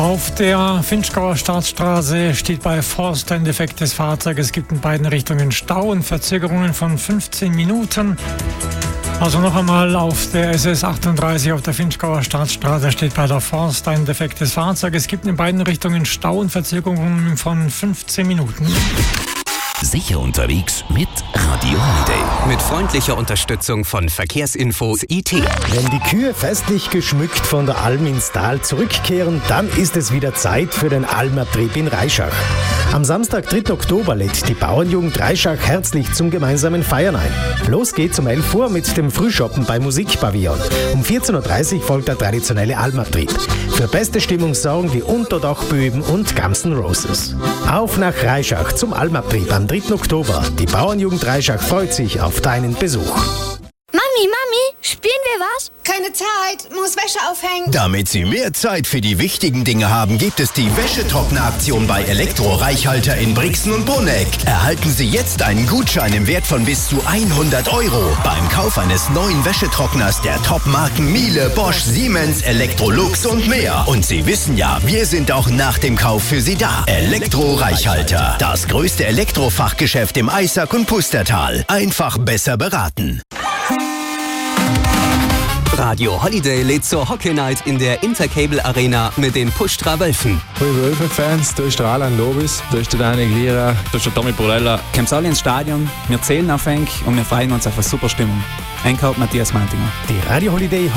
Auf der Finchgauer Staatsstraße steht bei Forst ein defektes Fahrzeug. Es gibt in beiden Richtungen Stau und Verzögerungen von 15 Minuten. Also noch einmal, auf der SS 38 auf der Finchgauer Staatsstraße steht bei der Forst ein defektes Fahrzeug. Es gibt in beiden Richtungen Stau und Verzögerungen von 15 Minuten. Sicher unterwegs mit Radio Holiday. Mit freundlicher Unterstützung von Verkehrsinfo IT. Wenn die Kühe festlich geschmückt von der Alm ins Tal zurückkehren, dann ist es wieder Zeit für den Almabtrieb in Reischach. Am Samstag, 3. Oktober, lädt die Bauernjugend Reischach herzlich zum gemeinsamen Feiern ein. Los geht's um 11 Uhr mit dem Frühschoppen bei Musikpavillon. Um 14.30 Uhr folgt der traditionelle Almabtrieb. Für beste Stimmung sorgen die Unterdachböben und Guns N' Roses. Auf nach Reischach zum Almabtrieb am 3. Oktober. Die Bauernjugend Reischach freut sich auf deinen Besuch. Mami, spielen wir was? Keine Zeit, muss Wäsche aufhängen. Damit Sie mehr Zeit für die wichtigen Dinge haben, gibt es die Wäschetrockner-Aktion bei Elektro-Reichhalter in Brixen und Bruneck. Erhalten Sie jetzt einen Gutschein im Wert von bis zu 100 € beim Kauf eines neuen Wäschetrockners der Top-Marken Miele, Bosch, Siemens, Electrolux und mehr. Und Sie wissen ja, wir sind auch nach dem Kauf für Sie da. Elektro-Reichhalter, das größte Elektrofachgeschäft im Eisack und Pustertal. Einfach besser beraten. Radio Holiday lädt zur Hockey Night in der Intercable Arena mit den Pushtra Wölfen. Liebe Wölfe-Fans, da ist der Alan Lobis, da ist der Daniel Gliera, da ist der Tommy Borella. Kommt alle ins Stadion, wir zählen auf Enk und wir freuen uns auf eine super Stimmung. Enk Matthias Mantinger. Die Radio Holiday